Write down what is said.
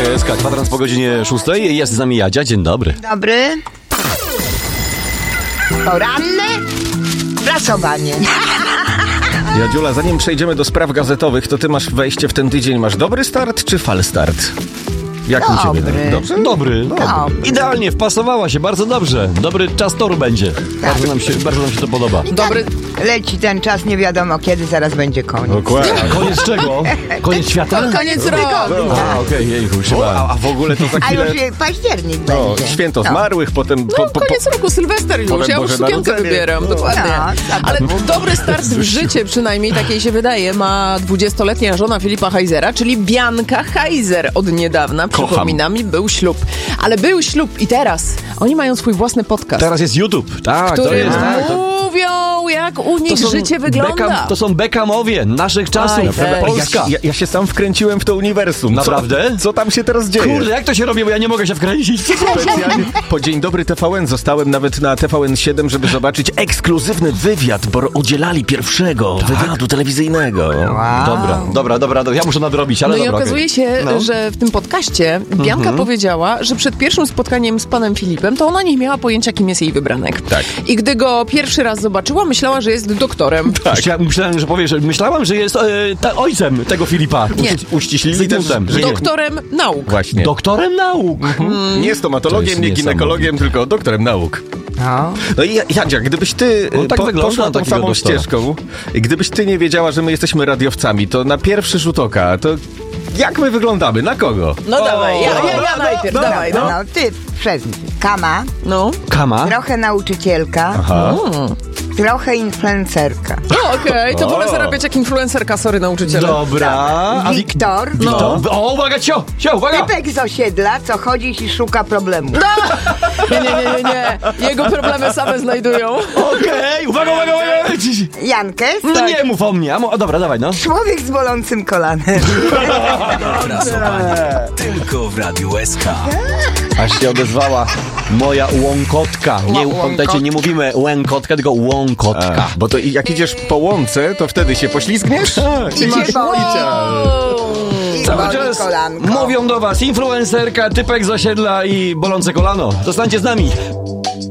Radio SK, kwadrans po godzinie 6. Jest z nami Jadzia, dzień dobry. Dobry. Poranne prasowanie. Jadziula, zanim przejdziemy do spraw gazetowych, to ty masz wejście w ten tydzień. Masz dobry start czy fal start? Jak u ciebie? Dobry. Dobrze? Dobry. Idealnie, wpasowała się, bardzo dobrze. Dobry czas toru będzie. Bardzo nam się to podoba. Dobry. Leci ten czas, nie wiadomo kiedy, zaraz będzie koniec. Dokładnie. Koniec czego? Koniec świata? Koniec roku. Okej, jejku, A w ogóle to za A chwilę... już październik No, będzie. święto zmarłych, potem... Koniec roku, Sylwester już, Potem ja już Boże sukienkę Narodzenie. wybieram, dokładnie. Ale dobry start w życie, przynajmniej takiej się wydaje, ma 20-letnia żona Filipa Heisera, czyli Bianka Heiser od niedawna. Przypominam, był ślub. Ale był ślub i teraz oni mają swój własny podcast, Teraz jest YouTube. Tak, to który jest. Tak, mówią, jak u nich są życie wygląda. to są Bekamowie naszych czasów. Aj, Naprawdę, weź. Polska. Ja się sam wkręciłem w to uniwersum. Naprawdę? Co tam się teraz dzieje? Kurde, jak to się robi, bo ja nie mogę się wkręcić. Specjalnie po Dzień Dobry TVN zostałem nawet na TVN7, żeby zobaczyć ekskluzywny wywiad, bo udzielali pierwszego wywiadu telewizyjnego. Dobra, ja muszę nadrobić, ale No i dobra. okazuje się, No. że w tym podcaście Bianka powiedziała, że przed pierwszym spotkaniem z panem Filipem to ona nie miała pojęcia, kim jest jej wybranek. Tak. I gdy go pierwszy raz zobaczyła, myślała, że jest doktorem. Tak. Myślałem, że jest ojcem tego Filipa. Nie. Uściślili też, Zygmuntem. że nie, Doktorem nauk. właśnie. Doktorem nauk. Nie stomatologiem, To nie jest ginekologiem, tylko doktorem nauk. No. No i Jadzia, gdybyś ty On tak wygląda poszła na tą takiego samą doktora. ścieżką, gdybyś ty nie wiedziała, że my jesteśmy radiowcami, to na pierwszy rzut oka, to jak my wyglądamy? Na kogo? No dawaj, ja najpierw, dawaj, no. No ty przez Kama, No, Kama? trochę nauczycielka, Aha. trochę influencerka. no okej, to wolę zarabiać jak influencerka, sorry nauczyciele. Dobra. A Wiktor, No. O, uwaga, cio, uwaga! typek z osiedla, co chodzi i szuka problemu. Nie. Jego problemy same znajdują. Okej, uwaga! Jankes, No nie mów o mnie. Dobra, dawaj, no. człowiek z bolącym kolanem. Tylko w Radiu SK. Aż się odezwała moja łąkotka. Nie, pamiętajcie, nie mówimy łękotka, tylko łąkotka. Bo to jak idziesz po łące, to wtedy się poślizgniesz? I masz I Cały boli czas kolanko. mówią do was influencerka, typek z osiedla i bolące kolano. Zostańcie z nami.